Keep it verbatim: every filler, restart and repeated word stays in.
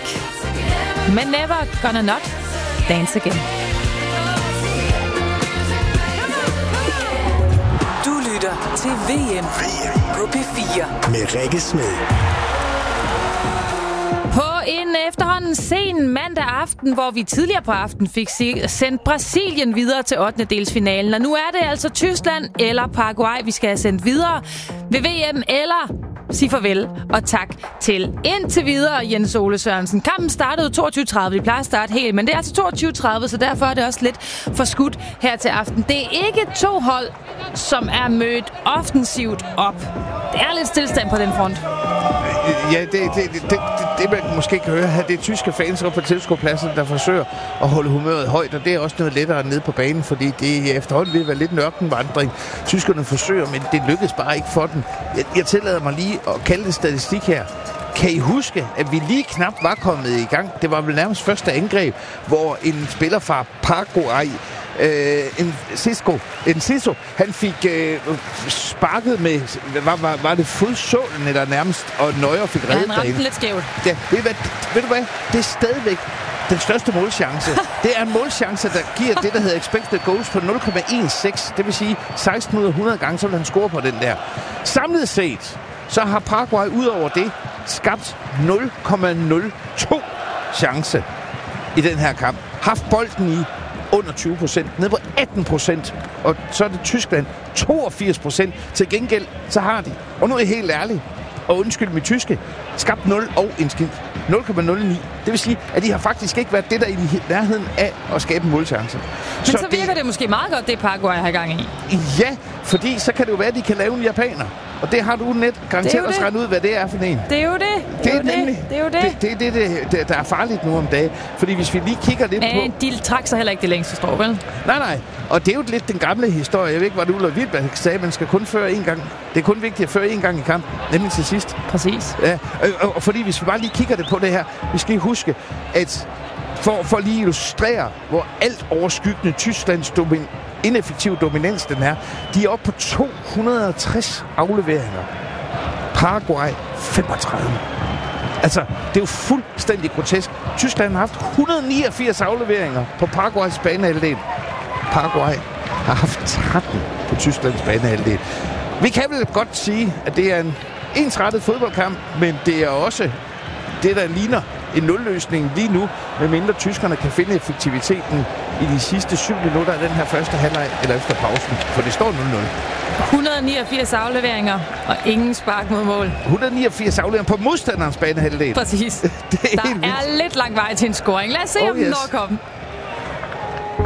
Men Never Gonna Not Dance Again. Du lytter til V M på P fire med Rikke Smed. På en efterhånden sen mandag aften, hvor vi tidligere på aften fik sendt Brasilien videre til ottende delsfinalen. Og nu er det altså Tyskland eller Paraguay, vi skal have sendt videre ved V M, eller sige farvel og tak til indtil videre Jens Ole Sørensen. Kampen startede toogtyve tredive. Vi plejer at starte helt, men det er altså toogtyve tredive, så derfor er det også lidt forskudt her til aften. Det er ikke to hold, som er mødt offensivt op. Det er lidt stillestand på den front. Ja, det, det, det, det, det man måske kan høre her, det er tyske fans op på tilskuerpladsen, der forsøger at holde humøret højt, og det er også noget lettere nede på banen, fordi det efterhånden vil være lidt en ørkenvandring. Tyskerne forsøger, men det lykkedes bare ikke for dem. Jeg, jeg tillader mig lige at kalde det statistik her. Kan I huske, at vi lige knap var kommet i gang? Det var vel nærmest første angreb, hvor en spiller fra Paraguay, øh, en Cisco, en Ciso, han fik øh, sparket med, var, var, var det fodsålen eller nærmest, og Neuer fik reddet derinde. Ja, han ramte lidt skævt. Ja, ved, hvad, ved du hvad? Det er stadigvæk den største målchance. Det er en målchance, der giver det, der hedder expected goals på nul komma seks. Det vil sige seksten ud af hundrede gange, så vil han score på den der. Samlet set, så har Paraguay ud over det skabt nul komma nul to chance i den her kamp. Haft bolden i under tyve procent, ned på atten procent, og så er det Tyskland toogfirs procent. Til gengæld, så har de, og nu er jeg helt ærlig, og undskyld mit tyske, skabt nul og indskilt. nul komma nul ni. Det vil sige, at de har faktisk ikke været det, der er i nærheden af at skabe en målchance. Men så, så virker det, det måske meget godt, det Paraguay har gang i. Ja, fordi så kan det jo være, at de kan lave en japaner. Og det har du net garanteret også regnet ud, hvad det er for en. Det er jo det. Det, det er jo det. Det er jo det. Det, det, det, det, det, der er farligt nu om dagen. Fordi hvis vi lige kigger lidt Men på... de trak sig heller ikke det længste strå, vel? Nej, nej. Og det er jo lidt den gamle historie. Jeg ved ikke, hvad Ulla Wittberg sagde, at man skal kun føre én gang. Det er kun vigtigt at føre én gang i kamp, nemlig til sidst. Præcis. Ja, og, og fordi hvis vi bare lige kigger det på det her, vi skal huske, at for, for lige illustrere, hvor alt overskyggende Tysklands domin, ineffektiv dominans den her, de er oppe på to hundrede og tres afleveringer. Paraguay femogtredive. Altså, det er jo fuldstændig grotesk. Tyskland har haft et hundrede og niogfirs afleveringer på Paraguays banehalvdel. Paraguay har haft tretten på Tysklands banehalvdel. Vi kan vel godt sige, at det er en ensrettet fodboldkamp, men det er også det, der ligner en nulløsning lige nu, medmindre tyskerne kan finde effektiviteten i de sidste syv minutter af den her første halvleg eller efter pausen, for det står nul nul. et hundrede og niogfirs afleveringer og ingen spark mod mål. et hundrede og niogfirs afleveringer på modstanderens banehalvdel. Præcis. Det er der er lidt lang vej til en scoring. Lad os se, oh, om den yes. når at komme.